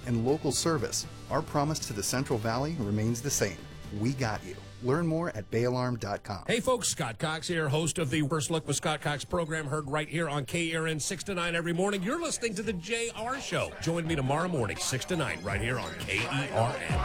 and local service, our promise to the Central Valley remains the same. We got you. Learn more at bayalarm.com. Hey folks, Scott Cox here, host of the First Look with Scott Cox program, heard right here on KRN 6 to 9 every morning. You're listening to the JR Show. Join me tomorrow morning, 6 to 9, right here on KERN.